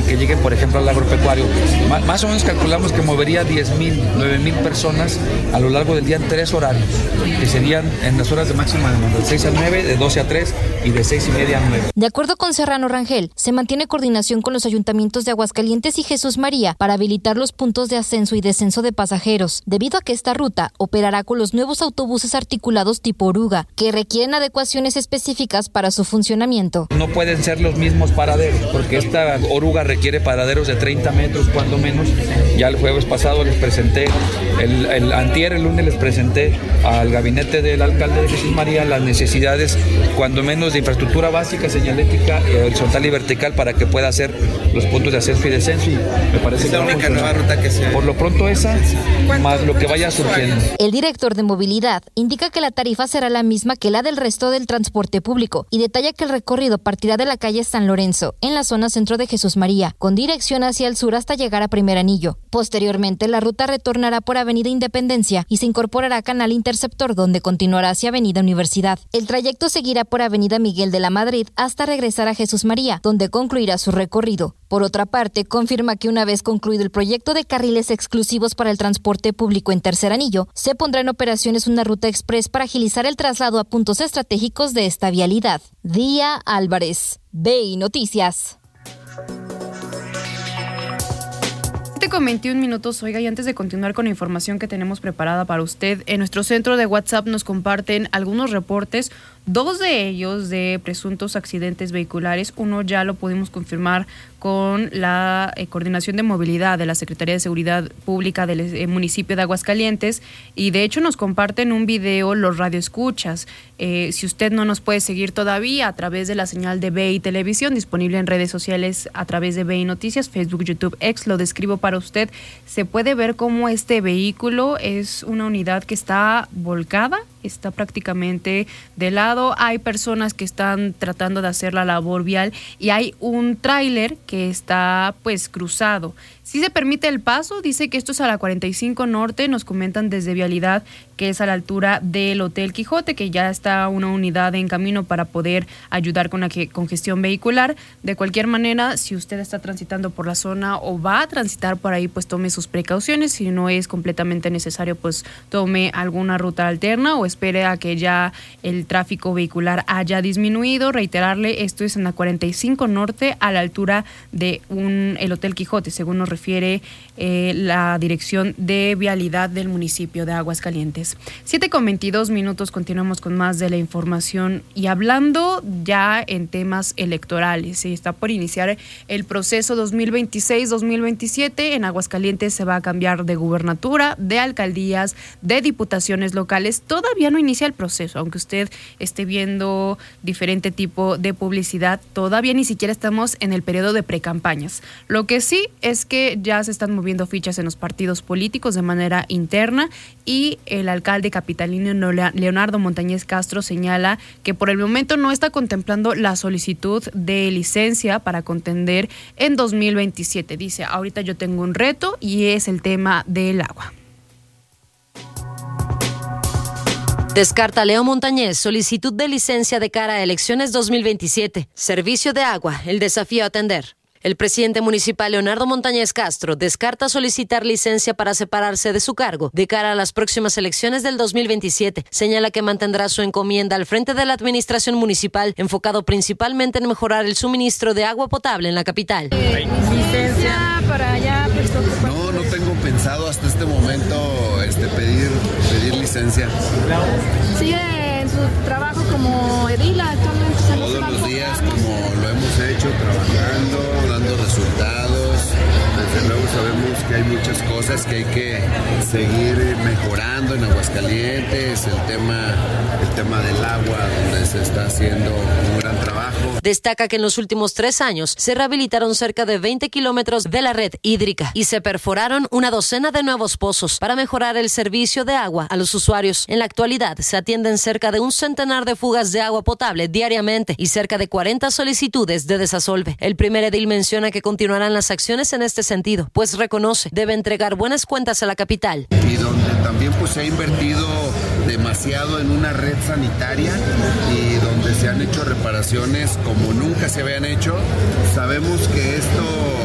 que lleguen, por ejemplo, al agropecuario. Más o menos calculamos que movería 10,000, 9,000 personas a lo largo del día en 3 horarios, que serían en las horas de máxima demanda, de 6 a 9, de 12 a 3 y de 6:30 a 9. De acuerdo con Serrano Rangel, se mantiene coordinación con los ayuntamientos de Aguascalientes y Jesús María para habilitar los puntos de ascenso y descenso de pasajeros, debido a que esta ruta operará con los nuevos autobuses articulados tipo oruga, que requieren adecuaciones específicas para su funcionamiento. No pueden ser los mismos paraderos, porque esta oruga requiere paraderos de 30 metros cuando menos. Ya el jueves pasado les presenté, el lunes les presenté al gabinete del alcalde de Jesús María las necesidades cuando menos de infraestructura básica, señalética, horizontal y vertical, para que pueda hacer los puntos de ascenso y descenso, y me parece que única nueva ruta que sea. Por lo pronto esa, más lo que vaya surgiendo. El director de movilidad indica que la tarifa será la misma que la del resto del transporte público y detalla que el recorrido partirá de la calle San Lorenzo, en la zona centro de Jesús María, con dirección hacia el sur hasta llegar a Primer Anillo. Posteriormente, la ruta retornará por Avenida Independencia y se incorporará a Canal Interceptor, donde continuará hacia Avenida Universidad. El trayecto seguirá por Avenida Miguel de la Madrid hasta regresar a Jesús María, donde concluirá su recorrido. Por otra parte, confirma que una vez concluido el proyecto de carriles exclusivos para el transporte público en Tercer Anillo, se pondrá en operaciones una ruta express para agilizar el traslado a puntos estratégicos de esta vialidad. Día Álvarez, BI Noticias. 7:21 minutos, oiga, y antes de continuar con la información que tenemos preparada para usted, en nuestro centro de WhatsApp nos comparten algunos reportes, 2 de ellos de presuntos accidentes vehiculares. Uno ya lo pudimos confirmar con la Coordinación de Movilidad de la Secretaría de Seguridad Pública del municipio de Aguascalientes, y de hecho nos comparten un video los radioescuchas. Si usted no nos puede seguir todavía a través de la señal de BI Televisión, disponible en redes sociales a través de BI Noticias, Facebook, YouTube, X, lo describo para usted, se puede ver cómo este vehículo es una unidad que está volcada, está prácticamente de lado, hay personas que están tratando de hacer la labor vial y hay un tráiler que está pues cruzado. Si se permite el paso, dice que esto es a la 45 Norte, nos comentan desde Vialidad que es a la altura del Hotel Quijote, que ya está una unidad en camino para poder ayudar con la congestión vehicular. De cualquier manera, si usted está transitando por la zona o va a transitar por ahí, pues tome sus precauciones. Si no es completamente necesario, pues tome alguna ruta alterna o espere a que ya el tráfico vehicular haya disminuido. Reiterarle, esto es en la 45 Norte, a la altura de el Hotel Quijote, según nos refiere la Dirección de Vialidad del municipio de Aguascalientes. 7:22 minutos, continuamos con más de la información y hablando ya en temas electorales. Se está por iniciar el proceso 2026-2027. En Aguascalientes se va a cambiar de gubernatura, de alcaldías, de diputaciones locales. Todavía no inicia el proceso, aunque usted esté viendo diferente tipo de publicidad, todavía ni siquiera estamos en el periodo de precampañas. Lo que sí es que ya se están moviendo fichas en los partidos políticos de manera interna, y el alcalde capitalino Leonardo Montañez Castro señala que por el momento no está contemplando la solicitud de licencia para contender en 2027. Dice, ahorita yo tengo un reto y es el tema del agua. Descarta Leo Montañez solicitud de licencia de cara a elecciones 2027. Servicio de agua, el desafío a atender. El presidente municipal Leonardo Montañez Castro descarta solicitar licencia para separarse de su cargo de cara a las próximas elecciones del 2027. Señala que mantendrá su encomienda al frente de la administración municipal, enfocado principalmente en mejorar el suministro de agua potable en la capital. Licencia para allá, pues no tengo pensado hasta este momento pedir licencia. Sigue en su trabajo como edil actualmente. Todos los días, como lo hemos hecho, trabajando, dando resultados. Desde luego sabemos que hay muchas cosas que hay que seguir mejorando en Aguascalientes, el tema del agua, donde se está haciendo un gran trabajo. Destaca que en los últimos 3 años se rehabilitaron cerca de 20 kilómetros de la red hídrica y se perforaron una docena de nuevos pozos para mejorar el servicio de agua a los usuarios. En la actualidad se atienden cerca de un centenar de fugas de agua potable diariamente y cerca de 40 solicitudes de desasolve. El primer edil menciona que continuarán las acciones en este sentido, pues reconoce debe entregar buenas cuentas a la capital. Y donde también se ha invertido demasiado en una red sanitaria y donde se han hecho reparaciones como nunca se habían hecho. Sabemos que esto